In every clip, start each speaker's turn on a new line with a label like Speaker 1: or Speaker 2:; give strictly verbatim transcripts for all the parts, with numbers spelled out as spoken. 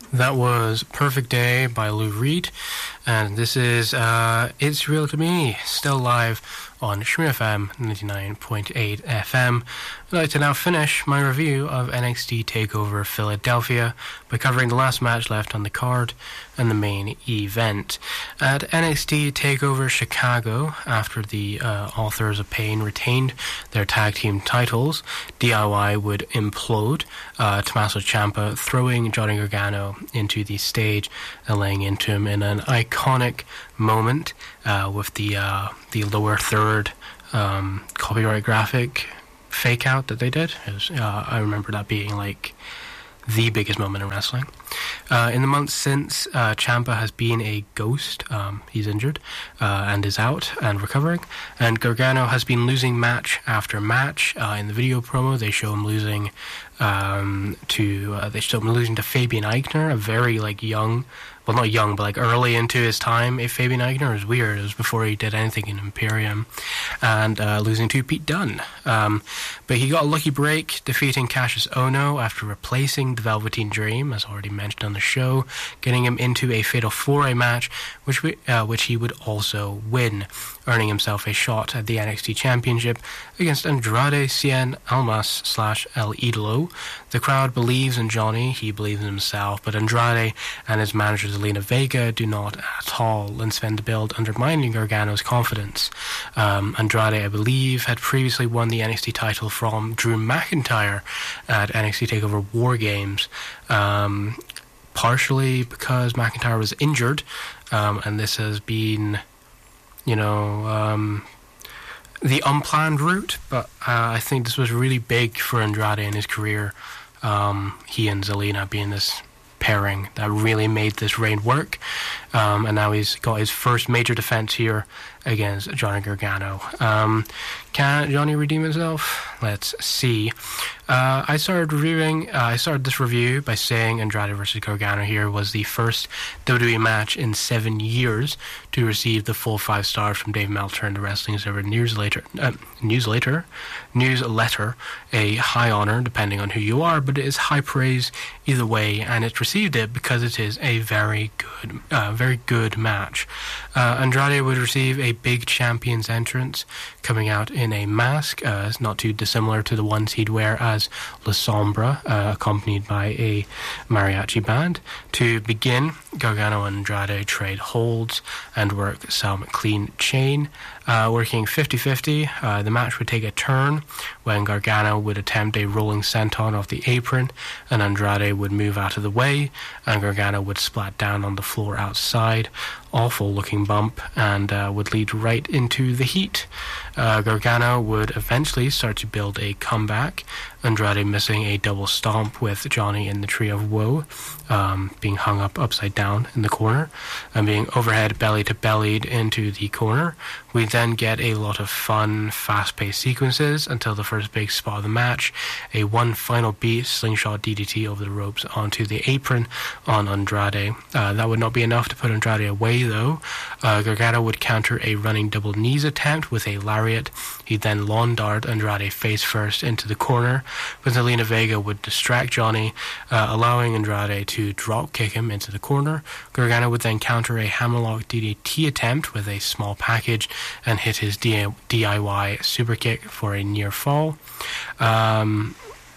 Speaker 1: That was Perfect Day by Lou Reed, and this is uh, It's Real to Me, still live on Shmee F M ninety-nine point eight F M. I'd like to now finish my review of N X T TakeOver Philadelphia by covering the last match left on the card and the main event. At N X T TakeOver Chicago, after the uh, Authors of Pain retained their tag team titles, D I Y would implode, uh, Tommaso Ciampa throwing Johnny Gargano into the stage and laying into him in an iconic moment uh, with the uh, the lower third um, copyright graphic fake out that they did. It was, uh, I remember that being like the biggest moment in wrestling. Uh, in the months since, uh, Ciampa has been a ghost. Um, he's injured uh, and is out and recovering. And Gargano has been losing match after match. Uh, in the video promo, they show him losing um, to uh, they show him losing to Fabian Eichner, a very like young. Well, not young, but like early into his time. If Fabian Eichner was weird, it was before he did anything in Imperium, and uh, losing to Pete Dunne. Um, but he got a lucky break, defeating Cassius Ohno after replacing the Velveteen Dream, as already mentioned on the show, getting him into a Fatal four-way match, which we, uh, which he would also win, earning himself a shot at the N X T Championship against Andrade Cien Almas slash El Idolo. The crowd believes in Johnny, he believes in himself, but Andrade and his manager Zelina Vega do not at all and spend the build undermining Gargano's confidence. Um, Andrade, I believe, had previously won the N X T title from Drew McIntyre at N X T TakeOver War Games, um, partially because McIntyre was injured, um, and this has been, you know, um, the unplanned route, but uh, I think this was really big for Andrade in his career. Um, he and Zelina being this pairing that really made this reign work, um, and now he's got his first major defense here against Johnny Gargano. Um, can Johnny redeem himself? Let's see. Uh, I started reviewing. Uh, I started this review by saying Andrade versus Gargano here was the first W W E match in seven years to receive the full five stars from Dave Meltzer and the Wrestling Observer newsletter. Uh, newsletter, newsletter, a high honor depending on who you are, but it is high praise either way, and it received it because it is a very good, uh, very good match. Uh, Andrade would receive a big champion's entrance, coming out in a mask, uh, it's not too dissimilar to the ones he'd wear as La Sombra, uh, accompanied by a mariachi band. To begin, Gargano and Andrade trade holds and work some clean chain. Uh, working fifty-fifty, uh, the match would take a turn when Gargano would attempt a rolling senton off the apron, and Andrade would move out of the way, and Gargano would splat down on the floor outside. Awful looking bump, and uh, would lead right into the heat. Uh, Gargano would eventually start to build a comeback, Andrade missing a double stomp with Johnny in the Tree of Woe, um, being hung up upside down in the corner, and being overhead belly to bellied into the corner. We then get a lot of fun, fast-paced sequences until the first big spot of the match, a one final beat slingshot D D T over the ropes onto the apron on Andrade. Uh, that would not be enough to put Andrade away, though. Uh, Gargano would counter a running double knees attempt with a lariat. He'd then lawn dart Andrade face first into the corner, but Zelina Vega would distract Johnny, uh, allowing Andrade to drop kick him into the corner. Gargano would then counter a hammerlock D D T attempt with a small package and hit his D I Y super kick for a near fall. Um...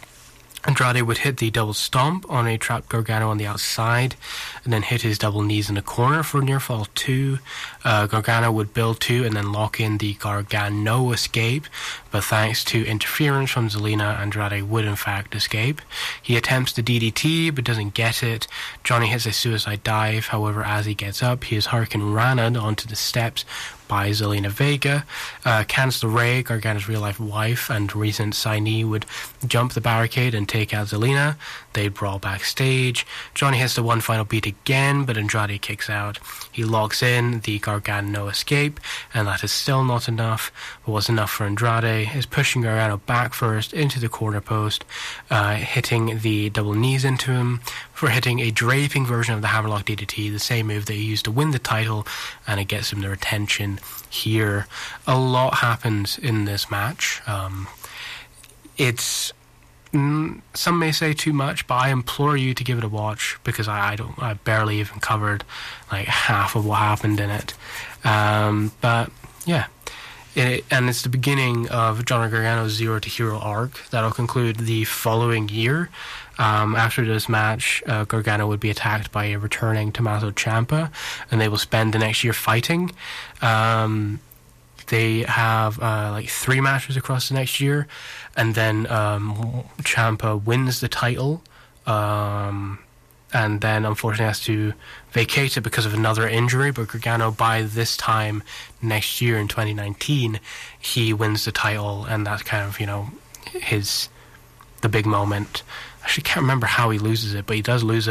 Speaker 1: Andrade would hit the double stomp on a trapped Gargano on the outside, and then hit his double knees in the corner for near fall two. Uh, Gargano would build to and then lock in the Gargano escape, but thanks to interference from Zelina, Andrade would in fact escape. He attempts the D D T, but doesn't get it. Johnny hits a suicide dive, however, as he gets up, he is Hurricane Rana'd onto the steps by Zelina Vega. Uh, Candice LeRae, Gargano's real-life wife and recent signee, would jump the barricade and take out Zelina. They'd brawl backstage. Johnny hits the one final beat again, but Andrade kicks out. He locks in the Gargano escape, and that is still not enough. But what's enough for Andrade is pushing Gargano back first into the corner post, uh, hitting the double knees into him, for hitting a draping version of the hammerlock D D T, the same move that he used to win the title, and it gets him the retention here. A lot happens in this match. Um, it's mm, some may say too much, but I implore you to give it a watch because I, I don't, I barely even covered like half of what happened in it. Um, but yeah, it, and it's the beginning of Johnny Gargano's Zero to Hero arc that'll conclude the following year. Um, after this match, uh, Gargano would be attacked by a returning Tommaso Ciampa, and they will spend the next year fighting. Um, they have uh, like three matches across the next year, and then um, Ciampa wins the title, um, and then unfortunately has to vacate it because of another injury. But Gargano, by this time next year in twenty nineteen, he wins the title, and that's kind of, you know, his the big moment. I actually can't remember how he loses it, but he does lose it.